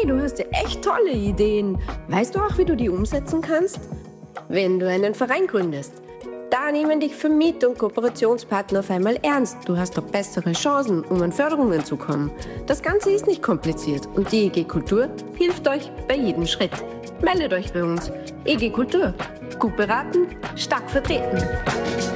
du hast ja echt tolle Ideen. Weißt du auch, wie du die umsetzen kannst? Wenn du einen Verein gründest, da nehmen dich Vermiet- und Kooperationspartner auf einmal ernst. Du hast doch bessere Chancen, um an Förderungen zu kommen. Das Ganze ist nicht kompliziert und die EG Kultur hilft euch bei jedem Schritt. Meldet euch bei uns. EG Kultur. Gut beraten, stark vertreten.